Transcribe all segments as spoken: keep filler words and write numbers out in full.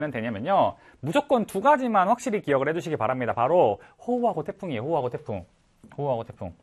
되냐면요, 무조건 두 가지만 확실히 기억을 해주시기 바랍니다. 바로 호우하고 태풍이에요. 호우하고 태풍. 호우하고 태풍.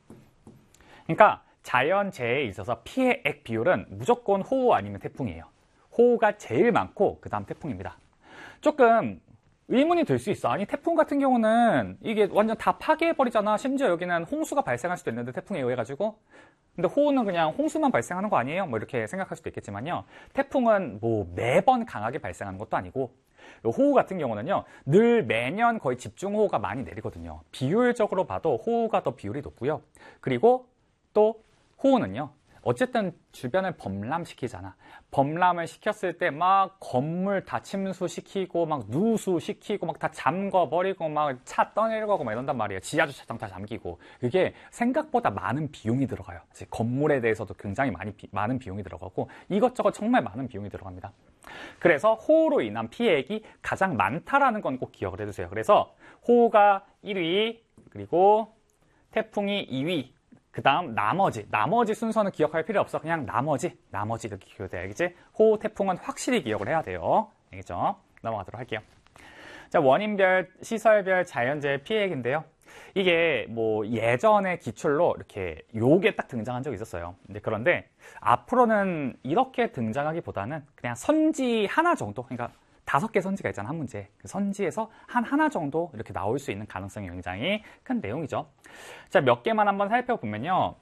그러니까 자연재해에 있어서 피해액 비율은 무조건 호우 아니면 태풍이에요. 호우가 제일 많고 그 다음 태풍입니다. 조금 의문이 들 수 있어. 아니, 태풍 같은 경우는 이게 완전 다 파괴해버리잖아. 심지어 여기는 홍수가 발생할 수도 있는데, 태풍에 의해가지고. 근데 호우는 그냥 홍수만 발생하는 거 아니에요? 뭐 이렇게 생각할 수도 있겠지만요. 태풍은 뭐 매번 강하게 발생하는 것도 아니고, 호우 같은 경우는요, 늘 매년 거의 집중호우가 많이 내리거든요. 비율적으로 봐도 호우가 더 비율이 높고요. 그리고 또 호우는요, 어쨌든 주변을 범람시키잖아. 범람을 시켰을 때 막 건물 다 침수시키고 막 누수시키고 막 다 잠궈버리고 막 차 떠내려가고 막 이런단 말이에요. 지하 주차장 다 잠기고. 그게 생각보다 많은 비용이 들어가요. 건물에 대해서도 굉장히 많이 비, 많은 비용이 들어가고 이것저것 정말 많은 비용이 들어갑니다. 그래서 호우로 인한 피해액이 가장 많다라는 건 꼭 기억을 해두세요. 그래서 호우가 일 위, 그리고 태풍이 이 위, 그 다음 나머지, 나머지 순서는 기억할 필요 없어. 그냥 나머지, 나머지 이렇게 기억돼. 알겠지? 호우, 태풍은 확실히 기억을 해야 돼요. 알겠죠? 넘어가도록 할게요. 자, 원인별, 시설별 자연재해 피해액인데요. 이게 뭐 예전의 기출로 이렇게 요게 딱 등장한 적이 있었어요. 근데 그런데 앞으로는 이렇게 등장하기보다는 그냥 선지 하나 정도, 그러니까 다섯 개 선지가 있잖아, 한 문제. 그 선지에서 한 하나 정도 이렇게 나올 수 있는 가능성이 굉장히 큰 내용이죠. 자, 몇 개만 한번 살펴보면요.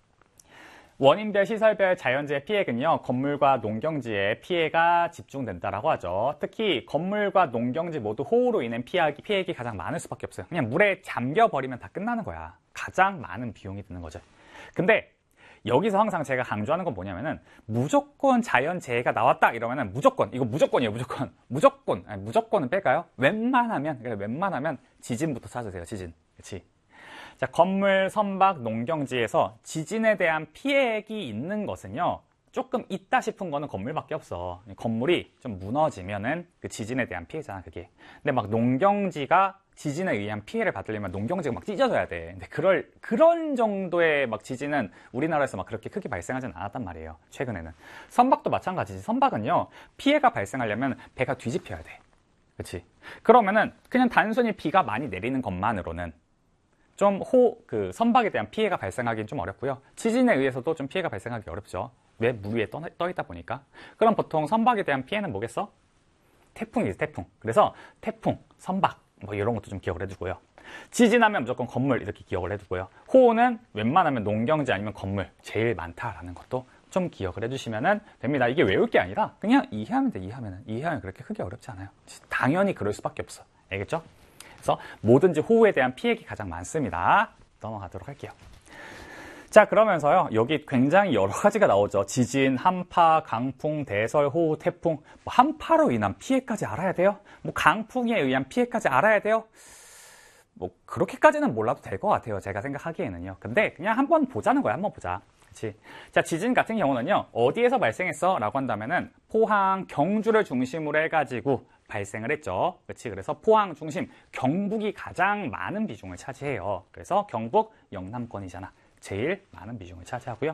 원인별, 시설별 자연재해 피해액은요, 건물과 농경지에 피해가 집중된다라고 하죠. 특히 건물과 농경지 모두 호우로 인한 피해액이, 피해액이 가장 많을 수밖에 없어요. 그냥 물에 잠겨버리면 다 끝나는 거야. 가장 많은 비용이 드는 거죠. 근데 여기서 항상 제가 강조하는 건 뭐냐면은 무조건 자연재해가 나왔다 이러면은 무조건, 이거 무조건이에요. 무조건 무조건 아니, 무조건은 뺄까요? 웬만하면, 그러니까 웬만하면 지진부터 찾으세요. 지진. 그렇지? 자, 건물, 선박, 농경지에서 지진에 대한 피해액이 있는 것은요, 조금 있다 싶은 거는 건물밖에 없어. 건물이 좀 무너지면은 그 지진에 대한 피해잖아, 그게. 근데 막 농경지가 지진에 의한 피해를 받으려면 농경지가 막 찢어져야 돼. 근데 그럴, 그런 정도의 막 지진은 우리나라에서 막 그렇게 크게 발생하진 않았단 말이에요. 최근에는. 선박도 마찬가지지. 선박은요, 피해가 발생하려면 배가 뒤집혀야 돼. 그치? 그러면은 그냥 단순히 비가 많이 내리는 것만으로는 좀 호, 그 선박에 대한 피해가 발생하기는 좀 어렵고요. 지진에 의해서도 좀 피해가 발생하기 어렵죠. 왜? 물 위에 떠, 떠 있다 보니까. 그럼 보통 선박에 대한 피해는 뭐겠어? 태풍이지, 태풍. 그래서 태풍, 선박, 뭐 이런 것도 좀 기억을 해두고요. 지진하면 무조건 건물 이렇게 기억을 해두고요. 호우는 웬만하면 농경지 아니면 건물 제일 많다라는 것도 좀 기억을 해주시면 됩니다. 이게 외울 게 아니라 그냥 이해하면 돼, 이해하면. 이해하면 그렇게 크게 어렵지 않아요. 당연히 그럴 수밖에 없어. 알겠죠? 그래서 뭐든지 호우에 대한 피해액이 가장 많습니다. 넘어가도록 할게요. 자, 그러면서요, 여기 굉장히 여러 가지가 나오죠. 지진, 한파, 강풍, 대설, 호우, 태풍. 뭐 한파로 인한 피해까지 알아야 돼요? 뭐 강풍에 의한 피해까지 알아야 돼요? 뭐 그렇게까지는 몰라도 될 것 같아요. 제가 생각하기에는요. 근데 그냥 한번 보자는 거야. 한번 보자. 그치? 자, 지진 같은 경우는요, 어디에서 발생했어? 라고 한다면은 포항, 경주를 중심으로 해가지고 발생을 했죠. 그치? 그래서 포항 중심, 경북이 가장 많은 비중을 차지해요. 그래서 경북, 영남권이잖아. 제일 많은 비중을 차지하고요.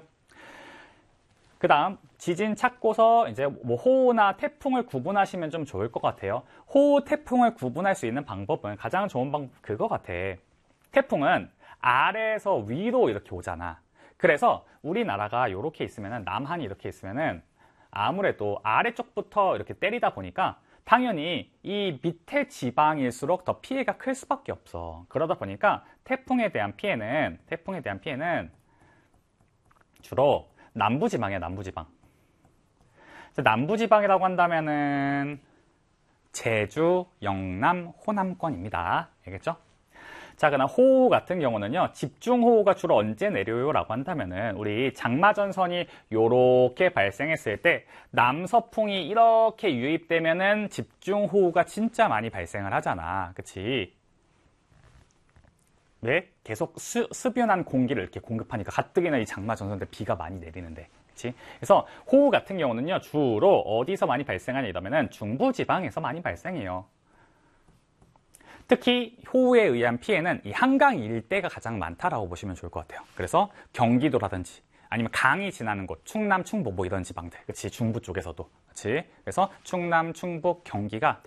그 다음 지진 찾고서 이제 뭐 호우나 태풍을 구분하시면 좀 좋을 것 같아요. 호우, 태풍을 구분할 수 있는 방법은 가장 좋은 방법 그거 같아. 태풍은 아래에서 위로 이렇게 오잖아. 그래서 우리나라가 이렇게 있으면은, 남한이 이렇게 있으면은 아무래도 아래쪽부터 이렇게 때리다 보니까 당연히 이 밑에 지방일수록 더 피해가 클 수밖에 없어. 그러다 보니까 태풍에 대한 피해는 태풍에 대한 피해는 주로 남부지방이야, 남부지방. 남부지방이라고 한다면은 제주, 영남, 호남권입니다. 알겠죠? 자, 그럼 호우 같은 경우는요, 집중호우가 주로 언제 내려요? 라고 한다면은, 우리 장마전선이 요렇게 발생했을 때, 남서풍이 이렇게 유입되면은 집중호우가 진짜 많이 발생을 하잖아. 그치? 왜? 계속 수, 수변한 공기를 이렇게 공급하니까, 가뜩이나 이 장마전선 때 비가 많이 내리는데. 그치? 그래서 호우 같은 경우는요, 주로 어디서 많이 발생하냐 이러면은 중부지방에서 많이 발생해요. 특히 호우에 의한 피해는 이 한강 일대가 가장 많다라고 보시면 좋을 것 같아요. 그래서 경기도라든지 아니면 강이 지나는 곳, 충남, 충북 뭐 이런 지방들, 그치? 중부 쪽에서도 그렇지. 그래서 충남, 충북, 경기가